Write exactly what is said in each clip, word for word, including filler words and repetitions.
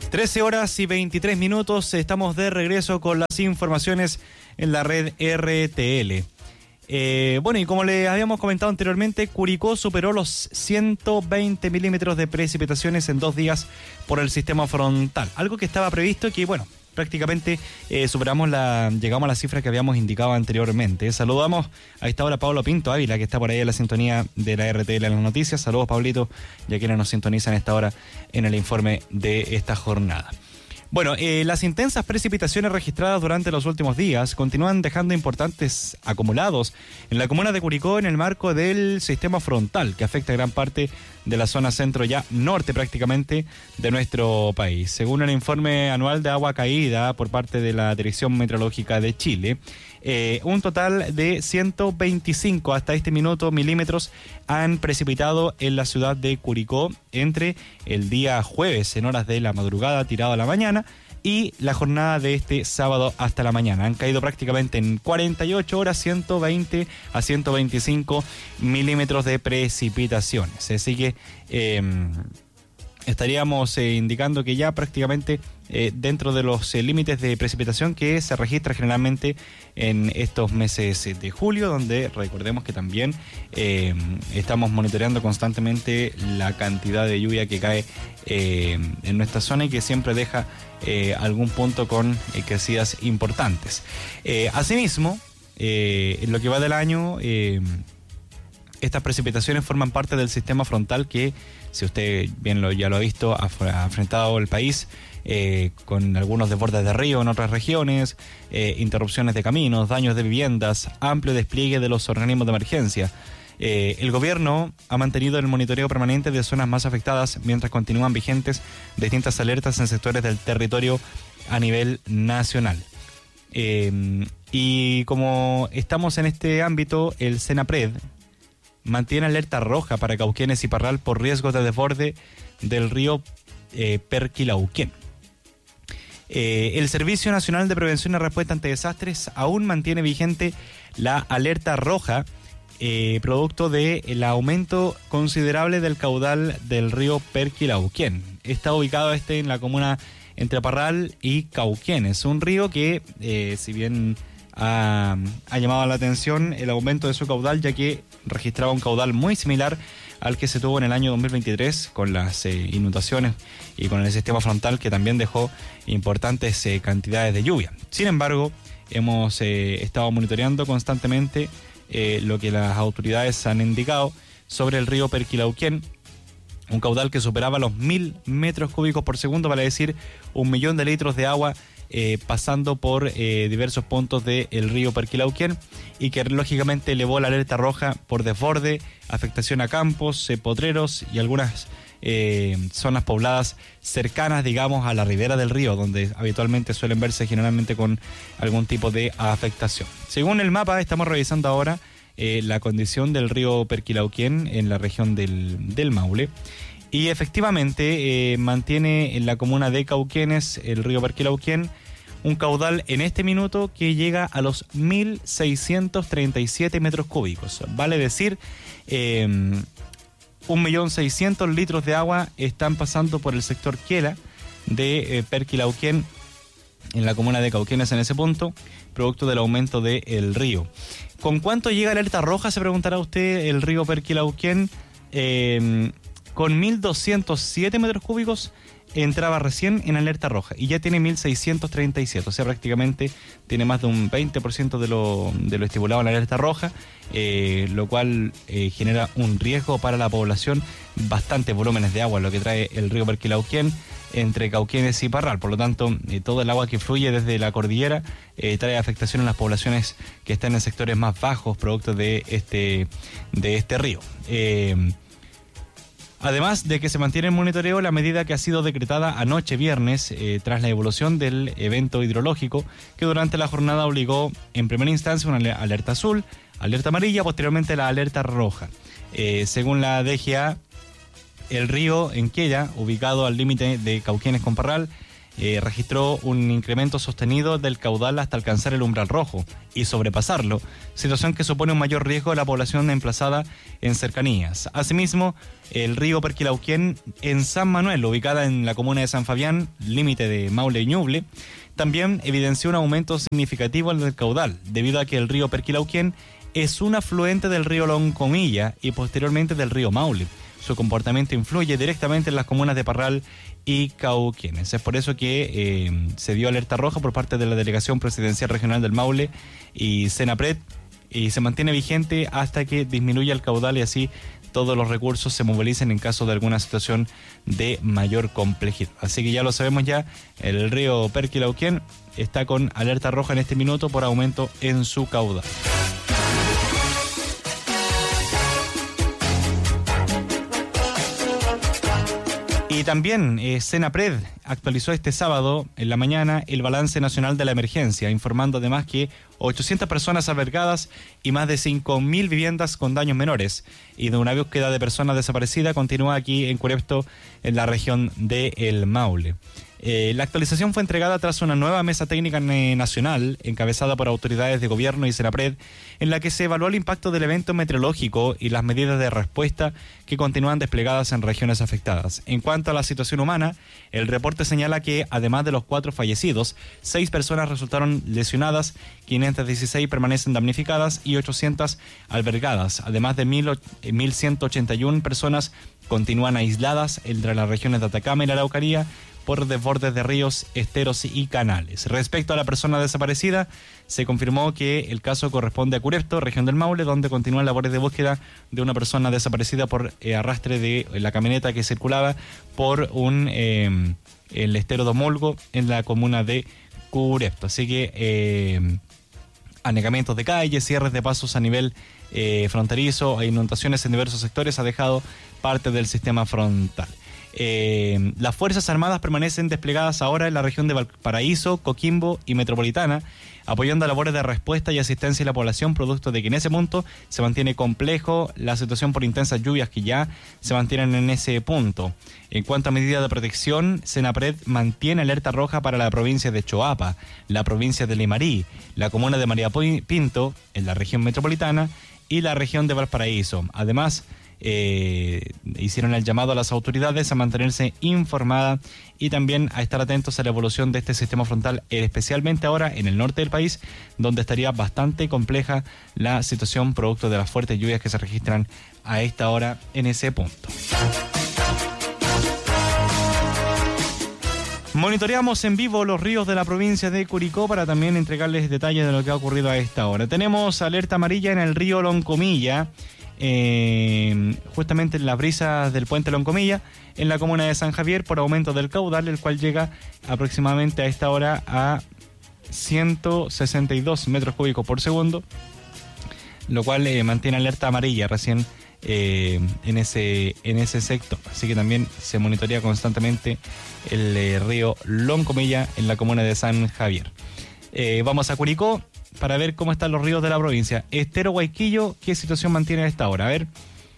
trece horas y veintitrés minutos, estamos de regreso con las informaciones en la red R T L. Eh, bueno, y como les habíamos comentado anteriormente, Curicó superó los ciento veinte milímetros de precipitaciones en dos días por el sistema frontal. Algo que estaba previsto y que, bueno, prácticamente eh, superamos la, llegamos a la cifra que habíamos indicado anteriormente. Saludamos a esta hora a Pablo Pinto Ávila, que está por ahí en la sintonía de la R T L en las noticias. Saludos, Pablito, ya quienes nos sintonizan a esta hora en el informe de esta jornada. Bueno, eh, las intensas precipitaciones registradas durante los últimos días continúan dejando importantes acumulados en la comuna de Curicó en el marco del sistema frontal que afecta a gran parte de la zona centro, ya norte prácticamente, de nuestro país. Según el informe anual de agua caída por parte de la Dirección Meteorológica de Chile, eh, un total de ciento veinticinco hasta este minuto milímetros han precipitado en la ciudad de Curicó entre el día jueves en horas de la madrugada tirado a la mañana y la jornada de este sábado hasta la mañana. Han caído prácticamente en cuarenta y ocho horas ciento veinte a ciento veinticinco milímetros de precipitaciones. Así que eh, estaríamos eh, indicando que ya prácticamente eh, dentro de los eh, límites de precipitación que se registra generalmente en estos meses de julio, donde recordemos que también eh, estamos monitoreando constantemente la cantidad de lluvia que cae eh, en nuestra zona y que siempre deja eh, algún punto con eh, crecidas importantes. Eh, asimismo, eh, en lo que va del año, eh, estas precipitaciones forman parte del sistema frontal que, si usted bien lo, ya lo ha visto, ha, ha enfrentado el país eh, con algunos desbordes de río en otras regiones, eh, interrupciones de caminos, daños de viviendas, amplio despliegue de los organismos de emergencia. Eh, el gobierno ha mantenido el monitoreo permanente de zonas más afectadas mientras continúan vigentes distintas alertas en sectores del territorio a nivel nacional. Eh, y como estamos en este ámbito, el Senapred mantiene alerta roja para Cauquenes y Parral por riesgo de desborde del río eh, Perquilauquén. Eh, el Servicio Nacional de Prevención y Respuesta ante Desastres aún mantiene vigente la alerta roja, eh, producto del aumento considerable del caudal del río Perquilauquén. Está ubicado este en la comuna entre Parral y Cauquenes, un río que, eh, si bien Ha, ha llamado la atención el aumento de su caudal, ya que registraba un caudal muy similar al que se tuvo en el año dos mil veintitrés con las eh, inundaciones y con el sistema frontal, que también dejó importantes eh, cantidades de lluvia. Sin embargo, hemos eh, estado monitoreando constantemente eh, lo que las autoridades han indicado sobre el río Perquilauquén, un caudal que superaba los mil metros cúbicos por segundo, vale decir un millón de litros de agua Eh, pasando por eh, diversos puntos del río Perquilauquén, y que lógicamente elevó la alerta roja por desborde, afectación a campos, eh, potreros y algunas eh, zonas pobladas cercanas, digamos, a la ribera del río, donde habitualmente suelen verse generalmente con algún tipo de afectación. Según el mapa, estamos revisando ahora eh, la condición del río Perquilauquén en la región del, del Maule. Y efectivamente eh, mantiene en la comuna de Cauquenes, el río Perquilauquén, un caudal en este minuto que llega a los mil seiscientos treinta y siete metros cúbicos. Vale decir, eh, un millón seiscientos litros de agua están pasando por el sector Quiela de eh, Perquilauquén, en la comuna de Cauquenes en ese punto, producto del aumento del río. ¿Con cuánto llega la alerta roja? Se preguntará usted, el río Perquilauquén. Eh, Con mil doscientos siete metros cúbicos entraba recién en alerta roja y ya tiene mil seiscientos treinta y siete, o sea, prácticamente tiene más de un veinte por ciento de lo, de lo estipulado en la alerta roja, eh, lo cual eh, genera un riesgo para la población, bastantes volúmenes de agua, lo que trae el río Perquilauquén entre Cauquenes y Parral. Por lo tanto, eh, todo el agua que fluye desde la cordillera eh, trae afectación en las poblaciones que están en sectores más bajos, producto de este, de este río. Eh, Además de que se mantiene en monitoreo la medida que ha sido decretada anoche viernes eh, tras la evolución del evento hidrológico, que durante la jornada obligó en primera instancia una alerta azul, alerta amarilla, posteriormente la alerta roja. Eh, según la D G A, el río Enquella, ubicado al límite de Cauquenes con Parral, eh, registró un incremento sostenido del caudal hasta alcanzar el umbral rojo y sobrepasarlo, situación que supone un mayor riesgo a la población emplazada en cercanías. Asimismo, el río Perquilauquén en San Manuel, ubicada en la comuna de San Fabián, límite de Maule y Ñuble, también evidenció un aumento significativo en el caudal, debido a que el río Perquilauquén es un afluente del río Loncomilla y posteriormente del río Maule. Su comportamiento influye directamente en las comunas de Parral y Cauquenes. Es por eso que eh, se dio alerta roja por parte de la Delegación Presidencial Regional del Maule y Senapred, y se mantiene vigente hasta que disminuya el caudal y así todos los recursos se movilicen en caso de alguna situación de mayor complejidad. Así que ya lo sabemos ya, el río Perquilauquén está con alerta roja en este minuto por aumento en su caudal. Y también eh, Senapred actualizó este sábado en la mañana el balance nacional de la emergencia, informando además que ochocientas personas albergadas y más de cinco mil viviendas con daños menores. Y de una búsqueda de personas desaparecidas continúa aquí en Curepto, en la región de El Maule. Eh, la actualización fue entregada tras una nueva mesa técnica nacional encabezada por autoridades de gobierno y Senapred, en la que se evaluó el impacto del evento meteorológico y las medidas de respuesta que continúan desplegadas en regiones afectadas. En cuanto a la situación humana, el reporte señala que, además de los cuatro fallecidos, seis personas resultaron lesionadas, quinientas dieciséis permanecen damnificadas y ochocientas albergadas. Además de mil ciento ochenta y una personas continúan aisladas entre las regiones de Atacama y la Araucanía por desbordes de ríos, esteros y canales. Respecto a la persona desaparecida, se confirmó que el caso corresponde a Curepto, región del Maule, donde continúan labores de búsqueda de una persona desaparecida por eh, arrastre de la camioneta que circulaba por un eh, el estero de Omolgo en la comuna de Curepto. Así que eh, anegamientos de calles, cierres de pasos a nivel eh, fronterizo e inundaciones en diversos sectores ha dejado parte del sistema frontal. Eh, las Fuerzas Armadas permanecen desplegadas ahora en la región de Valparaíso, Coquimbo y Metropolitana, apoyando labores de respuesta y asistencia a la población, producto de que en ese punto se mantiene complejo la situación por intensas lluvias que ya se mantienen en ese punto. En cuanto a medidas de protección, Senapred mantiene alerta roja para la provincia de Choapa, la provincia de Limarí, la comuna de María Pinto, en la región metropolitana, y la región de Valparaíso. Además, Eh, hicieron el llamado a las autoridades a mantenerse informadas y también a estar atentos a la evolución de este sistema frontal, especialmente ahora en el norte del país, donde estaría bastante compleja la situación producto de las fuertes lluvias que se registran a esta hora en ese punto. Monitoreamos en vivo los ríos de la provincia de Curicó para también entregarles detalles de lo que ha ocurrido a esta hora. Tenemos alerta amarilla en el río Loncomilla, Eh, justamente en las brisas del puente Loncomilla, en la comuna de San Javier, por aumento del caudal, el cual llega aproximadamente a esta hora a ciento sesenta y dos metros cúbicos por segundo, lo cual eh, mantiene alerta amarilla recién eh, en ese en ese sector. Así que también se monitorea constantemente el eh, río Loncomilla en la comuna de San Javier. Eh, vamos a Curicó para ver cómo están los ríos de la provincia. Estero Guayquillo, ¿qué situación mantiene a esta hora? A ver.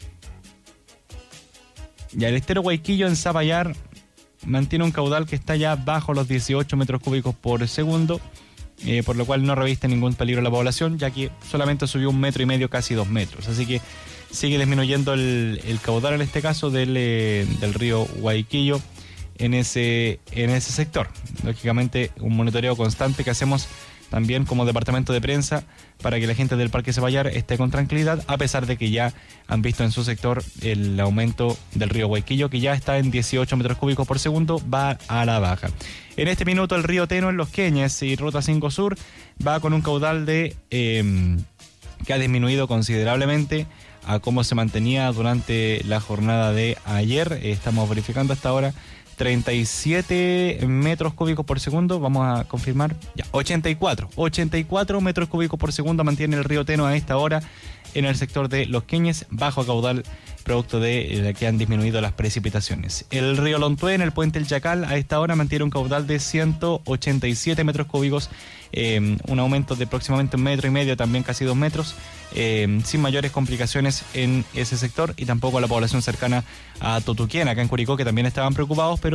Ya, el estero Guayquillo en Zapallar mantiene un caudal que está ya bajo los dieciocho metros cúbicos por segundo, eh, por lo cual no reviste ningún peligro a la población, ya que solamente subió un metro y medio, casi dos metros. Así que sigue disminuyendo el, el caudal, en este caso, del, eh, del río Guayquillo en ese, en ese sector. Lógicamente, un monitoreo constante que hacemos también como departamento de prensa para que la gente del Parque Zapallar esté con tranquilidad, a pesar de que ya han visto en su sector el aumento del río Guayquillo, que ya está en dieciocho metros cúbicos por segundo, va a la baja. En este minuto el río Teno en Los Queñes y Ruta cinco Sur va con un caudal de eh, que ha disminuido considerablemente a cómo se mantenía durante la jornada de ayer. Estamos verificando hasta ahora treinta y siete metros cúbicos por segundo, vamos a confirmar, ya, ochenta y cuatro, ochenta y cuatro metros cúbicos por segundo mantiene el río Teno a esta hora en el sector de Los Queñes, bajo caudal, producto de que han disminuido las precipitaciones. El río Lontué en el puente El Chacal a esta hora mantiene un caudal de ciento ochenta y siete metros cúbicos, eh, un aumento de aproximadamente un metro y medio, también casi dos metros, eh, sin mayores complicaciones en ese sector, y tampoco a la población cercana a Totuquén, acá en Curicó, que también estaban preocupados, pero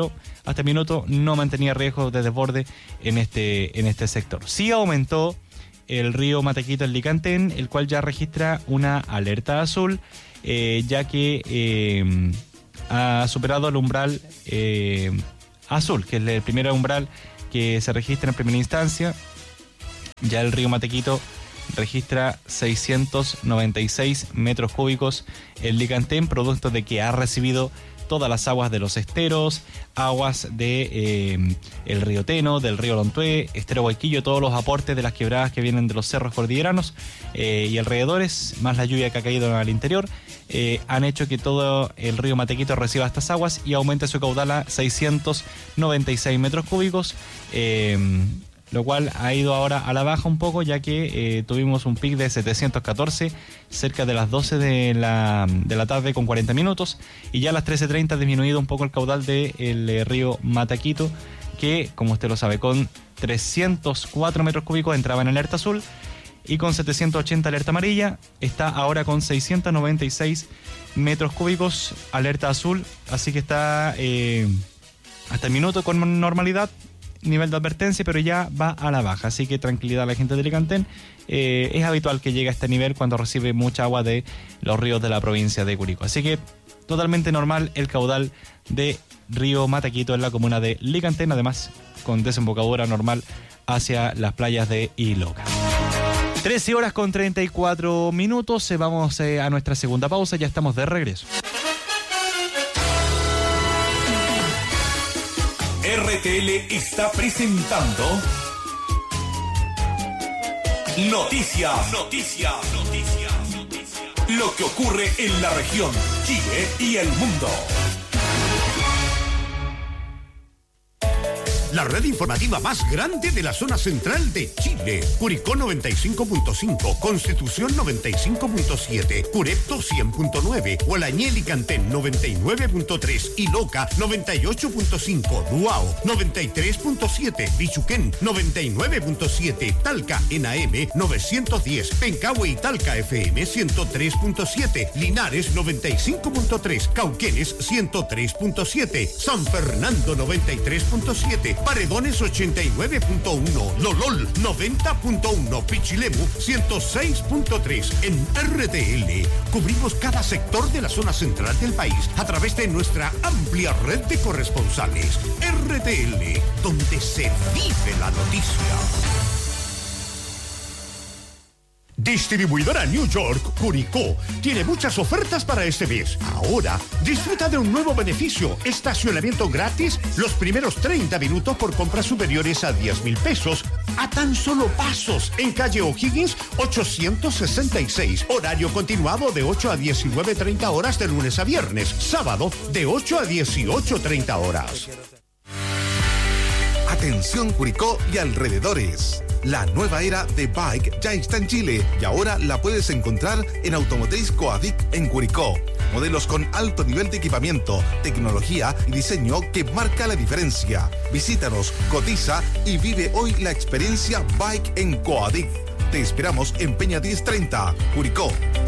hasta el minuto no mantenía riesgo de desborde en este, en este sector. Sí aumentó el río Matequito en Licantén, el cual ya registra una alerta azul, eh, ya que eh, ha superado el umbral eh, azul, que es el primer umbral que se registra en primera instancia. Ya el río Matequito registra seiscientos noventa y seis metros cúbicos en Licantén, producto de que ha recibido todas las aguas de los esteros, aguas de eh, el río Teno, del río Lontué, estero Guayquillo, todos los aportes de las quebradas que vienen de los cerros cordilleranos eh, y alrededores, más la lluvia que ha caído al interior, eh, han hecho que todo el río Matequito reciba estas aguas y aumente su caudal a seiscientos noventa y seis metros cúbicos, eh, lo cual ha ido ahora a la baja un poco, ya que eh, tuvimos un pic de setecientos catorce cerca de las doce de la, de la tarde con cuarenta minutos, y ya a las trece treinta ha disminuido un poco el caudal del eh, río Matequito, que, como usted lo sabe, con trescientos cuatro metros cúbicos entraba en alerta azul y con setecientos ochenta alerta amarilla, está ahora con seiscientos noventa y seis metros cúbicos alerta azul, así que está eh, hasta el minuto con normalidad, nivel de advertencia, pero ya va a la baja, así que tranquilidad a la gente de Licantén. Eh, es habitual que llegue a este nivel cuando recibe mucha agua de los ríos de la provincia de Curicó, así que totalmente normal el caudal de río Matequito en la comuna de Licantén, además con desembocadura normal hacia las playas de Iloca. trece horas con treinta y cuatro minutos, eh, vamos eh, a nuestra segunda pausa, ya estamos de regreso. R T L está presentando Noticias, Noticias, Noticias, Noticias. Lo que ocurre en la región, Chile y el mundo. La red informativa más grande de la zona central de Chile. Curicó noventa y cinco punto cinco, Constitución noventa y cinco punto siete, Curepto cien punto nueve, Gualañé Licantén noventa y nueve punto tres, Iloca noventa y ocho punto cinco, Duao noventa y tres punto siete, Bichuquén noventa y nueve punto siete, Talca en A M novecientos diez, Pencahue y Talca F M ciento tres punto siete, Linares noventa y cinco punto tres, Cauquenes ciento tres punto siete, San Fernando noventa y tres punto siete, Paredones ochenta y nueve punto uno, Lolol noventa punto uno, Pichilemu ciento seis punto tres. En R T L cubrimos cada sector de la zona central del país a través de nuestra amplia red de corresponsales. R T L, donde se vive la noticia. Distribuidora New York, Curicó, tiene muchas ofertas para este mes. Ahora, disfruta de un nuevo beneficio, estacionamiento gratis los primeros treinta minutos por compras superiores a diez mil pesos, a tan solo pasos, en calle O'Higgins ochocientos sesenta y seis, horario continuado de ocho a diecinueve treinta horas de lunes a viernes, sábado de ocho a dieciocho treinta horas. Atención Curicó y alrededores. La nueva era de Bike ya está en Chile y ahora la puedes encontrar en Automotriz Coadic en Curicó. Modelos con alto nivel de equipamiento, tecnología y diseño que marca la diferencia. Visítanos, cotiza y vive hoy la experiencia Bike en Coadic. Te esperamos en Peña diez treinta, Curicó.